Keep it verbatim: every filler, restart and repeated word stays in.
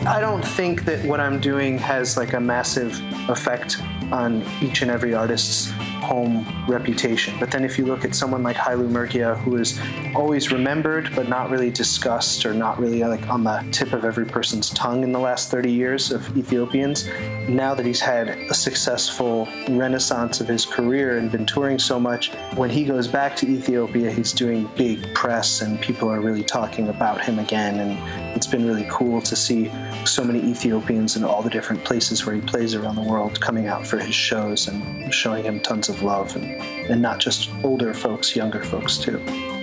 I don't think that what I'm doing has like a massive effect on each and every artist's home reputation. But then if you look at someone like Haile Murgia, who is always remembered but not really discussed or not really like on the tip of every person's tongue in the last thirty years of Ethiopians, now that he's had a successful renaissance of his career and been touring so much, when he goes back to Ethiopia, he's doing big press and people are really talking about him again. And it's been really cool to see so many Ethiopians in all the different places where he plays around the world coming out for his shows and showing him tons of love, and, and not just older folks, younger folks too.